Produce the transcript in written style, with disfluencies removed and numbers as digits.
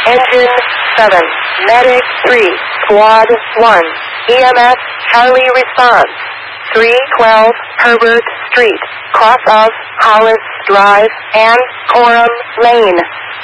Engine 7, Medic 3, Squad 1, EMS Charlie response. 312 Herbert Street, cross of Hollis Drive and Coram Lane.